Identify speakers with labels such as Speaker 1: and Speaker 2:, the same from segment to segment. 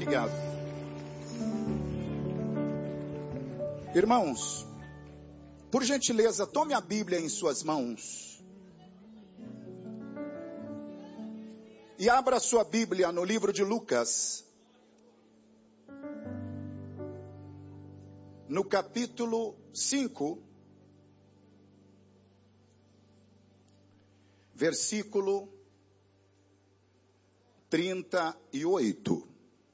Speaker 1: Obrigado. Irmãos, por gentileza, tome a Bíblia em suas mãos. E abra sua Bíblia no livro de Lucas. No capítulo 5. Versículo 38.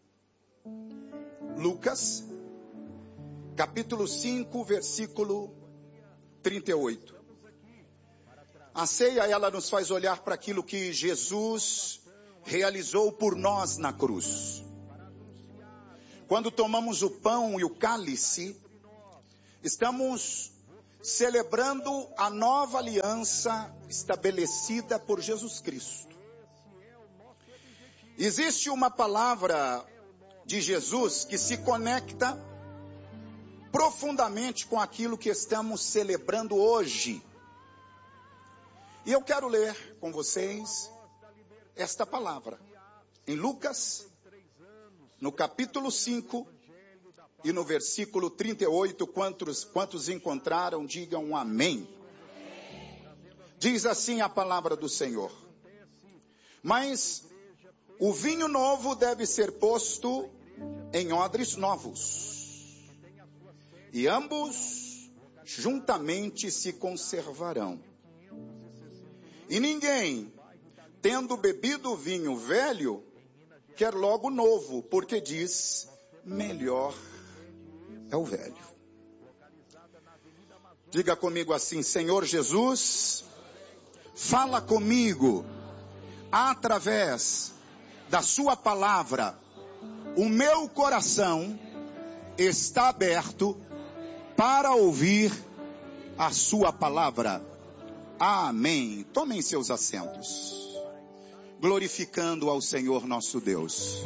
Speaker 1: Lucas, capítulo 5, versículo 38. A ceia, ela nos faz olhar para aquilo que Jesus realizou por nós na cruz. Quando tomamos o pão e o cálice, estamos celebrando a nova aliança estabelecida por Jesus Cristo. Existe uma palavra de Jesus que se conecta profundamente com aquilo que estamos celebrando hoje. E eu quero ler com vocês esta palavra em Lucas, no capítulo 5 e no versículo 38. Quantos encontraram, digam amém. Diz assim a palavra do Senhor: mas o vinho novo deve ser posto em odres novos, e ambos juntamente se conservarão. E ninguém, tendo bebido o vinho velho, quer logo novo, porque diz, melhor é o velho. Diga comigo assim: Senhor Jesus, fala comigo através da sua palavra. O meu coração está aberto para ouvir a sua palavra. Amém. Tomem seus assentos, glorificando ao Senhor nosso Deus.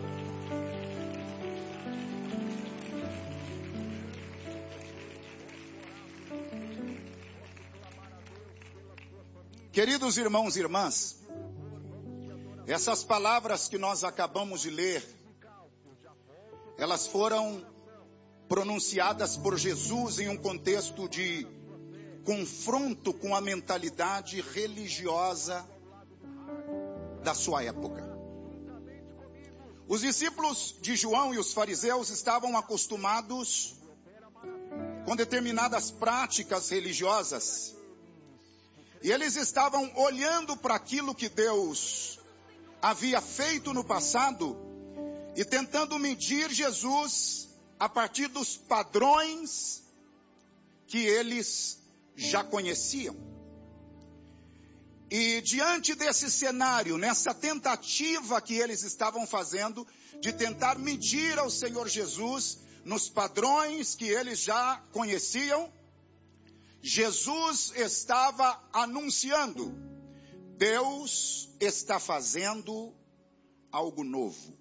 Speaker 1: Queridos irmãos e irmãs, essas palavras que nós acabamos de ler, elas foram pronunciadas por Jesus em um contexto de confronto com a mentalidade religiosa da sua época. Os discípulos de João e os fariseus estavam acostumados com determinadas práticas religiosas, e eles estavam olhando para aquilo que Deus havia feito no passado e tentando medir Jesus a partir dos padrões que eles já conheciam. E diante desse cenário, nessa tentativa que eles estavam fazendo de tentar medir ao Senhor Jesus nos padrões que eles já conheciam, Jesus estava anunciando: Deus está fazendo algo novo.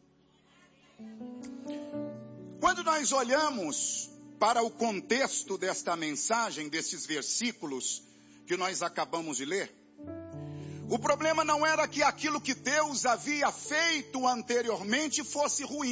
Speaker 1: Quando nós olhamos para o contexto desta mensagem, desses versículos que nós acabamos de ler, o problema não era que aquilo que Deus havia feito anteriormente fosse ruim.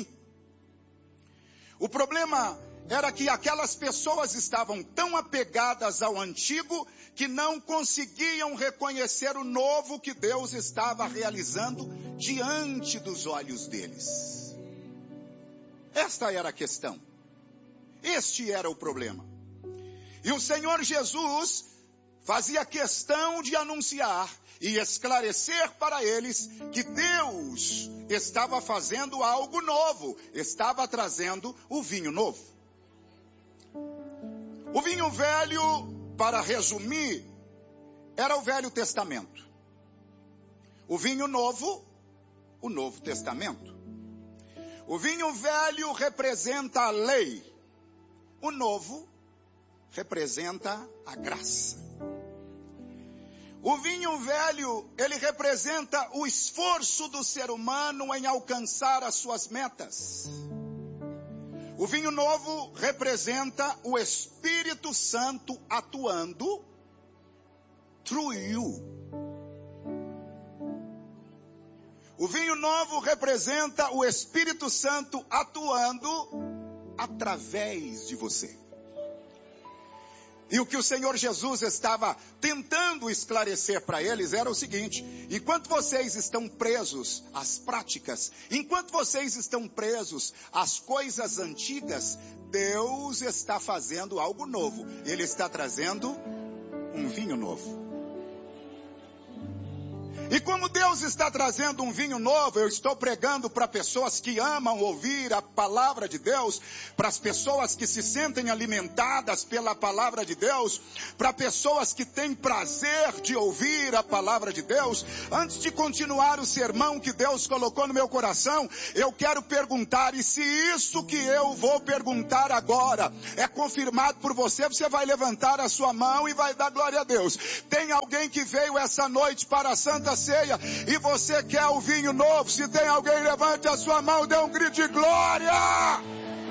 Speaker 1: O problema era que aquelas pessoas estavam tão apegadas ao antigo que não conseguiam reconhecer o novo que Deus estava realizando diante dos olhos deles. Esta era a questão. Este era o problema. E o Senhor Jesus fazia questão de anunciar e esclarecer para eles que Deus estava fazendo algo novo, estava trazendo o vinho novo. O vinho velho, para resumir, era o Velho Testamento. O vinho novo, o Novo Testamento. O vinho velho representa a lei. O novo representa a graça. O vinho velho, ele representa o esforço do ser humano em alcançar as suas metas. O vinho novo representa o Espírito Santo atuando through you. O vinho novo representa o Espírito Santo atuando através de você. E o que o Senhor Jesus estava tentando esclarecer para eles era o seguinte: enquanto vocês estão presos às práticas, enquanto vocês estão presos às coisas antigas, Deus está fazendo algo novo. Ele está trazendo um vinho novo. E como Deus está trazendo um vinho novo, eu estou pregando para pessoas que amam ouvir a palavra de Deus, para as pessoas que se sentem alimentadas pela palavra de Deus, para pessoas que têm prazer de ouvir a palavra de Deus. Antes de continuar o sermão que Deus colocou no meu coração, eu quero perguntar, e se isso que eu vou perguntar agora é confirmado por você, você vai levantar a sua mão e vai dar glória a Deus. Tem alguém que veio essa noite para a Santa Ceia e você quer o vinho novo? Se tem alguém, levante a sua mão, dê um grito de glória.